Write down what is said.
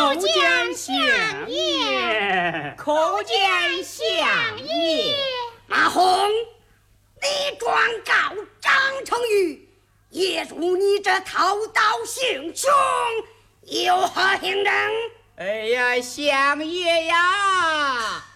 见相爷，叩见相爷。 马洪，你状告张成宇，也如你这偷盗行凶，有何凭证？ 哎呀，相爷呀！